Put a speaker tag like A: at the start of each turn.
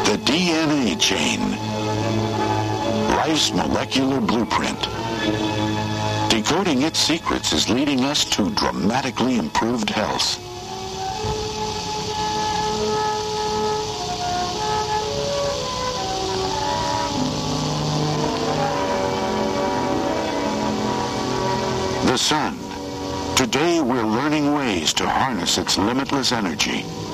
A: The DNA chain. Life's molecular blueprint. Decoding its secrets is leading us to dramatically improved health. The sun. Today we're learning ways to harness its limitless energy.